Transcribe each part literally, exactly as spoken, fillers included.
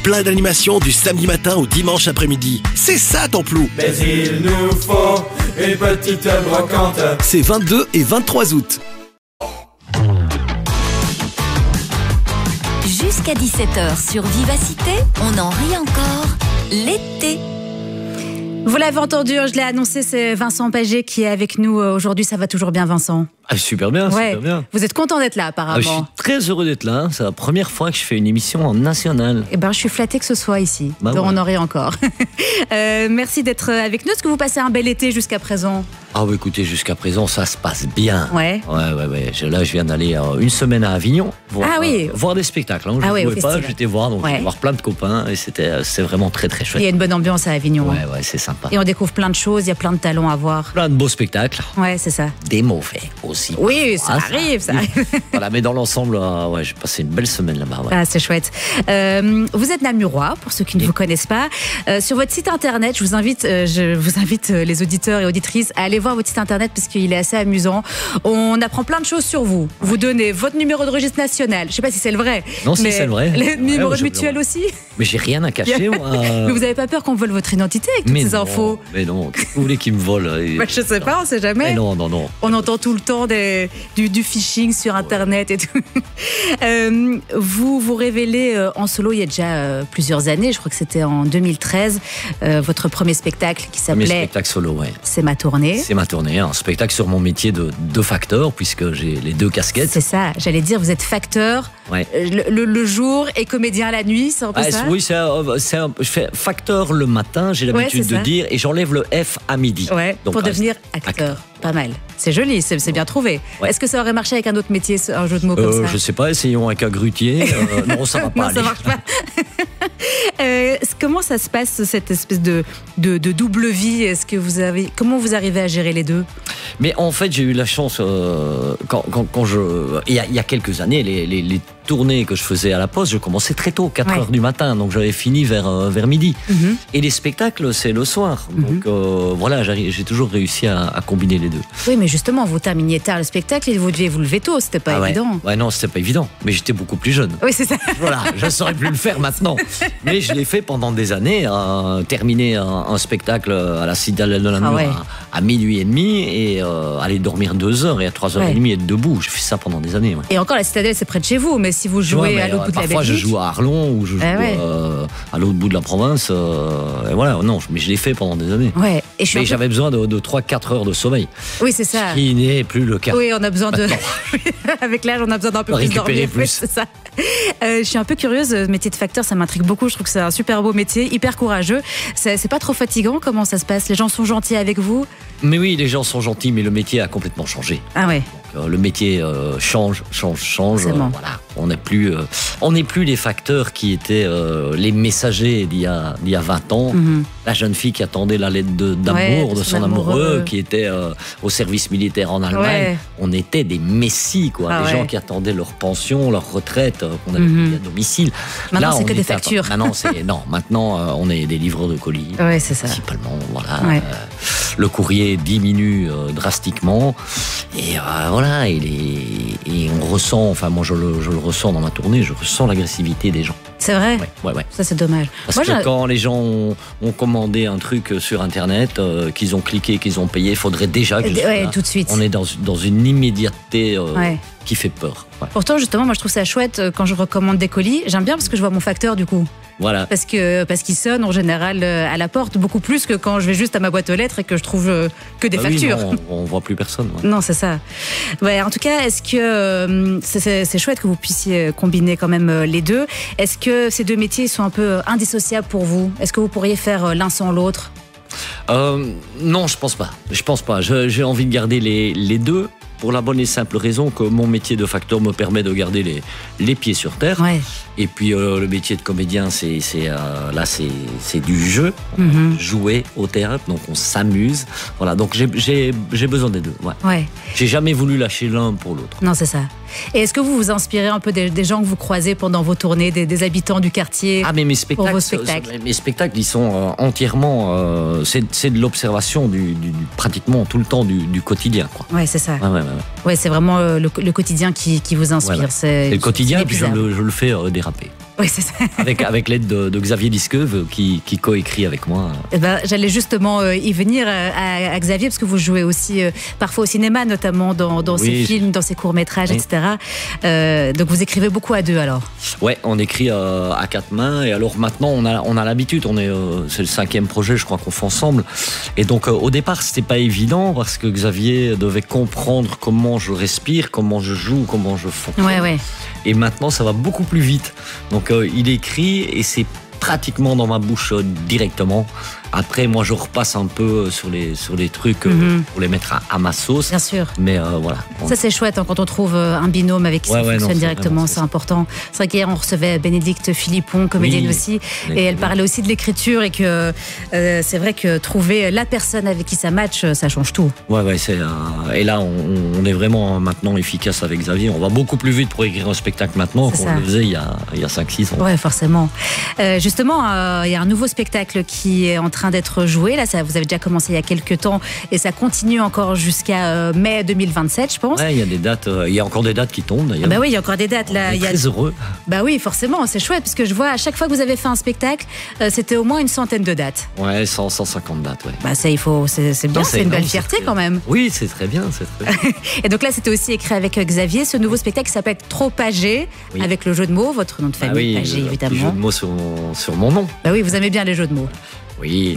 Plein d'animations du samedi matin au dimanche après-midi. C'est ça ton plou. Mais il nous faut une petite brocante. C'est vingt-deux et vingt-trois août. Jusqu'à dix-sept heures sur Vivacité, on en rit encore. L'été. Vous l'avez entendu, je l'ai annoncé, c'est Vincent Paget qui est avec nous aujourd'hui. Ça va toujours bien, Vincent? Ah, super bien, ouais. super bien. Vous êtes content d'être là, apparemment? Ah, je suis très heureux d'être là. C'est la première fois que je fais une émission en national. Eh ben, je suis flattée que ce soit ici. Bah, donc ouais. on en rit encore. euh, merci d'être avec nous. Est-ce que vous passez un bel été jusqu'à présent? Ah bah écoutez, jusqu'à présent, ça se passe bien. Ouais. Ouais, ouais, ouais. Je- Là, je viens d'aller euh, une semaine à Avignon voir, Ah oui. euh, voir des spectacles. Hein. Je Ah ne oui, au pouvais pas, festival. j'étais voir, donc Ouais. j'étais voir plein de copains et c'était euh, c'est vraiment très très Il chouette. y a une bonne ambiance à Avignon. Ouais, ouais, c'est sympa. Et on découvre plein de choses, il y a plein de talents à voir. Plein de beaux spectacles, Ouais, c'est ça. des mauvais aussi. Oui, ça Ah, arrive, ça arrive. Voilà, mais dans l'ensemble, euh, ouais, j'ai passé une belle semaine là-bas. Ouais. Ah, c'est chouette. Euh, vous êtes namurois, pour ceux qui ne vous connaissent pas. Euh, sur votre site internet, je vous invite, euh, je vous invite euh, les auditeurs et auditrices à aller voir votre site internet parce qu'il est assez amusant. On apprend plein de choses sur vous. Vous donnez votre numéro de registre national. Je sais pas si c'est le vrai. Non, si, mais c'est le vrai. Le Ouais, numéro ouais, de je- mutuelle aussi. Mais j'ai rien à cacher, moi. Mais vous n'avez pas peur qu'on vole votre identité avec toutes Mais ces non, infos? Mais non, qu'est-ce que vous voulez qu'ils me volent et- Bah, je sais pas, on sait jamais. Mais non, non, non. On entend tout le temps des, du, du phishing sur Internet et tout. Euh, vous vous révélez euh, en solo il y a déjà euh, plusieurs années, je crois que c'était en deux mille treize, euh, votre premier spectacle qui Premier s'appelait spectacle solo, ouais. C'est ma tournée. C'est ma tournée, un spectacle sur mon métier de, de facteur, puisque j'ai les deux casquettes. C'est ça, j'allais dire, vous êtes facteur Ouais. euh, le, le- le jour et comédien la nuit, c'est un peu Ah, ça? oui, c'est un- c'est un- je fais facteur le matin, j'ai l'habitude Ouais, c'est de ça. dire, et j'enlève le F à midi. Ouais, Donc, pour ah, devenir acteur. acteur. Pas mal. C'est joli, c'est c'est bien trouvé. Ouais. Est-ce que ça aurait marché avec un autre métier, un jeu de mots comme Euh, ça? je sais pas, essayons avec un grutier. Euh, non, ça va pas Non, aller. ça marche pas. Euh, comment ça se passe, cette espèce de, de, de double vie? Est-ce que vous avez, comment vous arrivez à gérer les deux? Mais en fait, j'ai eu la chance, euh, quand, quand, quand je. Il y, a, il y a quelques années, les, les, les tournées que je faisais à la Poste, je commençais très tôt, quatre Ouais. heures du matin, donc j'avais fini vers, euh, vers midi. Mhm. Et les spectacles, c'est le soir. Donc euh, voilà, j'arrive- j'ai toujours réussi à, à combiner les deux. Oui, mais justement, vous terminiez tard le spectacle et vous deviez vous lever tôt, c'était pas Ah ouais. évident. Ouais, non, c'était pas évident. Mais j'étais beaucoup plus jeune. Oui, c'est ça. Voilà, je ne saurais plus le faire maintenant. Mais je l'ai fait pendant des années, euh, terminer un, un spectacle à la Citadelle de Namur Ah ouais. à, à minuit et demi et euh, aller dormir deux heures et à trois heures Ouais. et demie être debout. J'ai fait ça pendant des années. Ouais. Et encore, la Citadelle, c'est près de chez vous, mais si vous jouez Ouais, mais, à l'autre euh, bout de la parfois, Belgique. je joue à Arlon ou je joue Ah ouais. euh, à l'autre bout de la province. euh, et voilà, non, mais je l'ai fait pendant des années. Ouais, et je suis un Mais peu- j'avais besoin de, de trois à quatre heures de sommeil, Oui, c'est ça. ce qui n'est plus le cas. Oui, on a besoin de. Avec l'âge, on a besoin d'un peu plus Récupérer dormir. plus. Oui, c'est ça. Euh, je suis un peu curieuse. Le métier de facteur, ça m'intrigue beaucoup. Je trouve que c'est un super beau métier, hyper courageux. C'est c'est pas trop fatigant? Comment ça se passe? Les gens sont gentils avec vous? Mais oui, les gens sont gentils, mais le métier a complètement changé. Ah ouais. Euh, Le métier euh, change, change, change. C'est Euh, bon. voilà, on n'est plus, euh, on n'est plus les facteurs qui étaient euh, les messagers d'il y a, d'il y a vingt ans. Mhm. La jeune fille qui attendait la lettre de- d'amour Ouais, de de son son amoureux, amoureux. qui était euh, au service militaire en Allemagne. Ouais. On était des messies, quoi. Ah des ouais. gens qui attendaient leur pension, leur retraite, euh, qu'on avait Mhm. payé à domicile. Maintenant, Là, c'est on que des est à- factures. Maintenant, c'est non. Maintenant, euh, on est des livreurs de colis. Ouais, c'est ça. Principalement, voilà. Ouais. Euh, le courrier diminue euh, drastiquement. Et euh, voilà, et, les- et on ressent, enfin moi je le, je le ressens dans ma tournée, je ressens l'agressivité des gens. C'est vrai? Ouais, ouais, ouais. Ça, c'est dommage. Parce Moi, que j'ai- quand les gens ont, ont commandé un truc sur Internet, euh, qu'ils ont cliqué, qu'ils ont payé, il faudrait déjà que je sois Ouais, là. tout de suite. On est dans, dans une immédiateté euh, Ouais. qui fait peur. Ouais. Pourtant, justement, moi, je trouve ça chouette euh, quand je recommande des colis. J'aime bien parce que je vois mon facteur, du coup. Voilà. Parce que parce qu'il sonne en général euh, à la porte beaucoup plus que quand je vais juste à ma boîte aux lettres et que je trouve euh, que des Bah oui, factures. non, on, on voit plus personne. ouais. Non, c'est ça. Ouais, en tout cas, est-ce que euh, c'est- c'est c'est chouette que vous puissiez combiner quand même euh, les deux? Est-ce que ces deux métiers sont un peu euh, indissociables pour vous? Est-ce que vous pourriez faire euh, l'un sans l'autre? Euh, non, je pense pas. Je pense pas. Je- J'ai envie de garder les, les deux pour la bonne et simple raison que mon métier de facteur me permet de garder les, les pieds sur terre. Ouais. Et puis euh, le métier de comédien, c'est c'est, euh, là c'est c'est du jeu, Mhm. jouer au théâtre, donc on s'amuse. Voilà, donc j'ai j'ai j'ai besoin des deux. Ouais. Ouais. J'ai jamais voulu lâcher l'un pour l'autre. Non, c'est ça. Et est-ce que vous vous inspirez un peu des, des gens que vous croisez pendant vos tournées, des, des habitants du quartier? Ah mais mes Pour spectacles, vos spectacles. mes spectacles, ils sont euh, entièrement, euh, c'est c'est de l'observation du, du- du- pratiquement tout le temps du, du quotidien, quoi. Ouais, c'est ça. Ouais, ouais, ouais, ouais. Ouais, c'est vraiment euh, le, le quotidien qui, qui vous inspire. Voilà. C'est Et le quotidien, c'est puis je bizarre. le, je le fais euh, déraper. Oui, c'est ça. Avec, avec l'aide de, de Xavier Lisqueuve qui, qui coécrit avec moi. Eh ben, j'allais justement euh, y venir euh, à, à Xavier, parce que vous jouez aussi euh, parfois au cinéma, notamment dans, dans Oui, ses je- films, dans ses courts-métrages, Oui. et cetera. Euh, donc vous écrivez beaucoup à deux alors. Ouais, on écrit euh, à quatre mains et alors maintenant on a, on a l'habitude, on est, euh, c'est le cinquième projet je crois qu'on fait ensemble et donc euh, au départ c'était pas évident parce que Xavier devait comprendre comment je respire, comment je joue, comment je fonctionne Ouais, ouais. et maintenant ça va beaucoup plus vite donc euh, il écrit et c'est pratiquement dans ma bouche euh, directement. Après moi je repasse un peu sur les, sur les trucs euh, Mhm. pour les mettre à, à ma sauce Bien sûr. mais euh, voilà. Ça c'est chouette hein, quand on trouve euh, un binôme avec qui Ouais, ça ouais, non, fonctionne c'est directement, vraiment c'est ça. important. C'est vrai qu'hier on recevait Bénédicte Philippon, comédienne Oui, aussi, et elle parlait aussi de l'écriture et que euh, c'est vrai que trouver la personne avec qui ça match, ça change tout. Ouais, ouais, c'est, euh, et là, on, on est vraiment maintenant efficace avec Xavier. On va beaucoup plus vite pour écrire un spectacle maintenant C'est qu'on ça. le faisait il y a, il y a cinq six ans. Ouais, forcément. Euh, justement, euh, il y a un nouveau spectacle qui est en train d'être joué. Là, ça, vous avez déjà commencé il y a quelques temps et ça continue encore jusqu'à euh, mai deux mille vingt-sept, je pense. Ouais, il y a des dates, euh, il y a encore des dates qui tombent d'ailleurs. Ah bah oui, il y a encore des dates là. On est Il y a... très heureux. Bah oui, forcément, c'est chouette parce que je vois à chaque fois que vous avez fait un spectacle, euh, c'était au moins une centaine de dates. Ouais, cent, cent cinquante dates, ouais. Bah ça, il faut, c'est c'est bien, Non, c'est une belle énorme, fierté c'est- quand même. Oui, c'est très bien, c'est très bien. Et donc là, c'était aussi écrit avec euh, Xavier, ce nouveau spectacle qui s'appelle Trop âgé, Oui. avec le jeu de mots, votre nom de Ah famille, oui, Pagé, le petit jeu évidemment. de mots sur mon, sur mon nom. Bah oui, vous aimez bien les jeux de mots. Oui.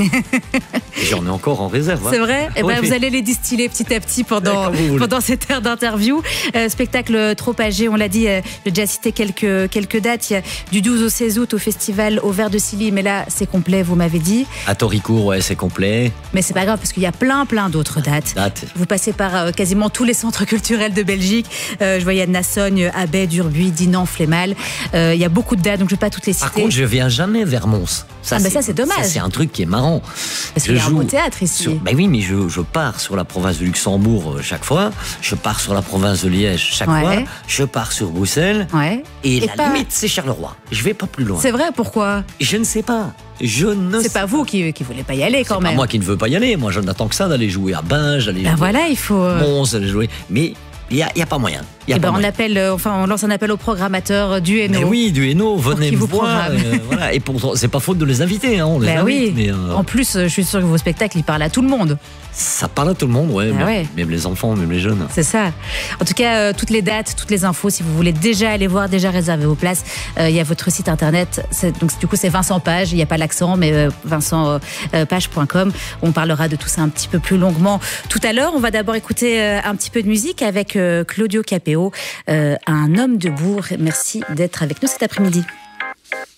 Et j'en ai encore en réserve. hein. C'est vrai. Eh ben, Oui. vous allez les distiller petit à petit pendant, Comme vous voulez. pendant cette heure d'interview. Euh, spectacle Trop âgé, on l'a dit, euh, j'ai déjà cité quelques, quelques dates. Il y a du douze au seize août au festival au Vert de Silly, mais là, c'est complet, vous m'avez dit. À Toricourt, ouais, c'est complet. Mais c'est pas grave parce qu'il y a plein, plein d'autres dates. Date. Vous passez par euh, quasiment tous les centres culturels de Belgique. Euh, je voyais Nassogne, Abbey, Durbuy, Dinan, Flémal. Euh, Il y a beaucoup de dates, donc je ne vais pas toutes les citer. Par contre, je viens jamais vers Mons. Ah, bah ça, c'est dommage. Ça, c'est un truc qui est marrant. Parce qu'il y a un beau théâtre ici. Sur, ben oui, mais je, je pars sur la province de Luxembourg euh, chaque fois. Je pars sur la province de Liège chaque Ouais. fois. Je pars sur Bruxelles. Ouais. Et, Et la pas- limite, c'est Charleroi. Je vais pas plus loin. C'est vrai, pourquoi? Je ne sais pas. Je ne C'est sais pas vous qui, qui voulez pas y aller quand C'est pas même. moi qui ne veux pas y aller. Moi, je n'attends que ça d'aller jouer à Binge, d'aller Ben jouer voilà, il faut. à euh, Mons, d'aller jouer. Mais il n'y a, il y a pas moyen. Il y a eh pas ben, on moyen. appelle, euh, enfin, on lance un appel aux programmateurs du Hainaut. Mais oui, du Hainaut, venez qu'ils me vous voir. programment. euh, voilà. Et pourtant, c'est pas faute de les inviter. Hein, on les Ben invite. oui. Mais euh, En plus, euh, je suis sûre que vos spectacles, ils parlent à tout le monde. ça parle à tout le monde, ouais, Ah même, ouais. même les enfants, même les jeunes. C'est ça. En tout cas, euh, toutes les dates, toutes les infos, si vous voulez déjà aller voir, déjà réserver vos places, euh, il y a votre site internet. C'est- Donc, du coup, c'est Vincent Page. Il n'y a pas l'accent, mais euh, vincent page point com. On parlera de tout ça un petit peu plus longuement tout à l'heure. On va d'abord écouter euh, un petit peu de musique avec euh, Claudio Capéo, euh, un homme de bourg. Merci d'être avec nous cet après-midi.